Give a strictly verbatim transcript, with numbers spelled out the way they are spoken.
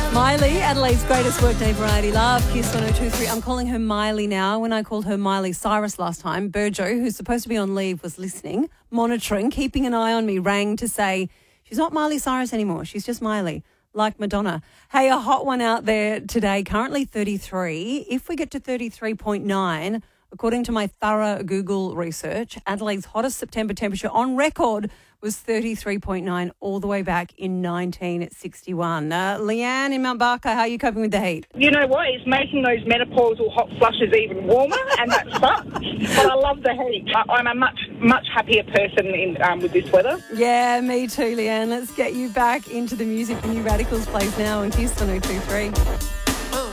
Miley, Adelaide's greatest workday variety love, Kiss one oh two three. I'm calling her Miley now. When I called her Miley Cyrus last time, Burjo, who's supposed to be on leave, was listening, monitoring, keeping an eye on me, rang to say she's not Miley Cyrus anymore. She's just Miley, like Madonna. Hey, a hot one out there today, currently thirty-three. If we get to thirty-three point nine, according to my thorough Google research, Adelaide's hottest September temperature on record was thirty-three point nine all the way back in nineteen sixty-one. Uh, Leanne in Mount Barker, how are you coping with the heat? You know what? It's making those menopausal hot flushes even warmer, and that sucks. But I love the heat. I, I'm a much, much happier person in, um, with this weather. Yeah, me too, Leanne. Let's get you back into the music. The New Radicals plays now on Kiss one oh two three.